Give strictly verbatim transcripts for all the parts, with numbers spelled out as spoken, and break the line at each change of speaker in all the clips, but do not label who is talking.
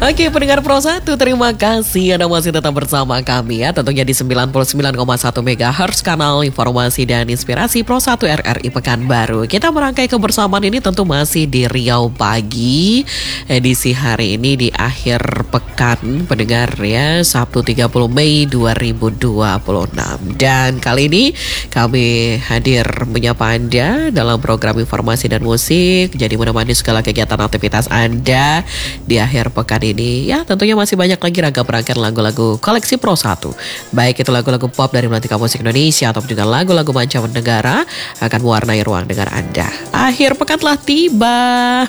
Oke, pendengar Pro satu, terima kasih Anda masih tetap bersama kami ya. Tentunya di sembilan puluh sembilan koma satu megahertz kanal informasi dan inspirasi Pro satu R R I Pekanbaru. Kita merangkai kebersamaan ini tentu masih di Riau Pagi. Edisi hari ini di akhir pekan pendengar ya, Sabtu tiga puluh Mei dua ribu dua puluh enam. Dan kali ini kami hadir menyapa Anda dalam program informasi dan musik. Jadi menemani segala kegiatan aktivitas Anda di akhir pekan ini ya, tentunya masih banyak lagi ragam rangkaian lagu-lagu koleksi Pro satu. Baik itu lagu-lagu pop dari Melantika Musik Indonesia ataupun juga lagu-lagu mancanegara akan mewarnai ruang dengar Anda. Akhir pekan telah tiba.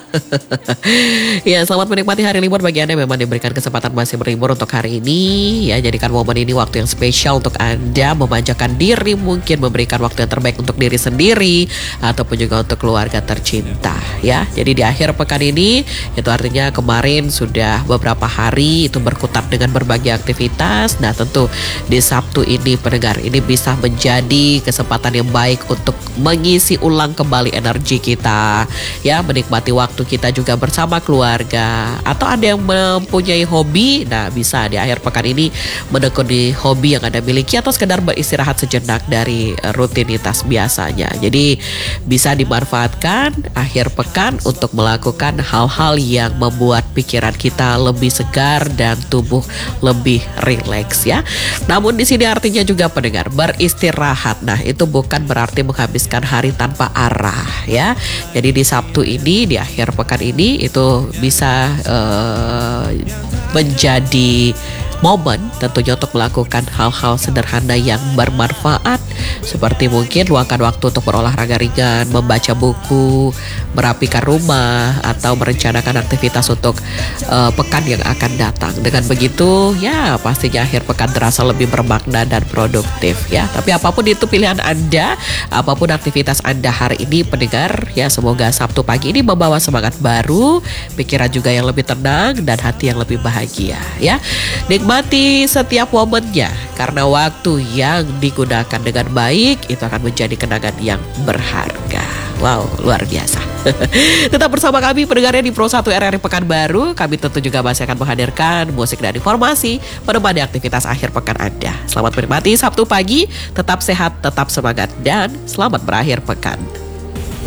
Ya, selamat menikmati hari libur bagi Anda yang memang diberikan kesempatan masih berlibur untuk hari ini. Ya, jadikan momen ini waktu yang spesial untuk Anda, memanjakan diri, mungkin memberikan waktu yang terbaik untuk diri sendiri ataupun juga untuk keluarga tercinta. Ya, jadi di akhir pekan ini itu artinya kemarin sudah beberapa hari itu berkutat dengan berbagai aktivitas. Nah, tentu di Sabtu ini pendengar ini bisa menjadi kesempatan yang baik untuk mengisi ulang kembali energi kita ya, menikmati waktu kita juga bersama keluarga. Atau ada yang mempunyai hobi, nah bisa di akhir pekan ini menekuni hobi yang Anda miliki atau sekedar beristirahat sejenak dari rutinitas biasanya. Jadi bisa dimanfaatkan akhir pekan untuk melakukan hal-hal yang membuat pikiran kita lebih segar dan tubuh lebih rileks ya. Namun di sini artinya juga pendengar beristirahat. Nah, itu bukan berarti menghabiskan hari tanpa arah ya. Jadi di Sabtu ini, di akhir pekan ini itu bisa uh, menjadi momen tentunya untuk melakukan hal-hal sederhana yang bermanfaat, seperti mungkin luangkan waktu untuk berolahraga ringan, membaca buku, merapikan rumah, atau merencanakan aktivitas untuk uh, pekan yang akan datang. Dengan begitu ya pastinya akhir pekan terasa lebih bermakna dan produktif ya. Tapi apapun itu pilihan Anda, apapun aktivitas Anda hari ini pendengar ya, semoga Sabtu pagi ini membawa semangat baru, pikiran juga yang lebih tenang dan hati yang lebih bahagia ya. Nikmati setiap momennya, karena waktu yang digunakan dengan baik itu akan menjadi kenangan yang berharga. Wow, luar biasa. Tetap bersama kami pendengarnya di Pro satu R R I Pekanbaru. Kami tentu juga masih akan menghadirkan musik dan informasi menemani aktivitas akhir pekan Anda. Selamat menikmati Sabtu pagi, tetap sehat, tetap semangat, dan selamat berakhir pekan.